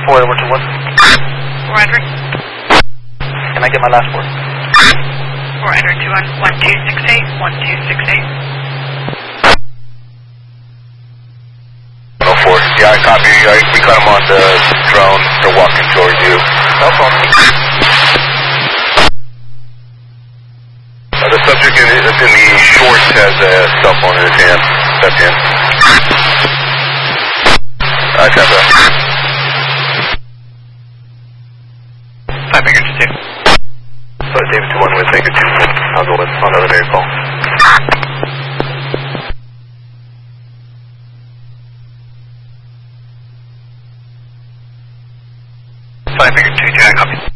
4 over to 1. 4 Edward. Can I get my last word? 4 Edward to 1268, 1268. 104. Yeah, I copy. We got them on the drone. They're walking towards you. Cell phone. The subject in the shorts has a cell phone in his hand. That's him. I have that. 5 Baker to 2. So David to 1 with Baker 2. I'll go with on the very call. 5 Baker 2, I copy.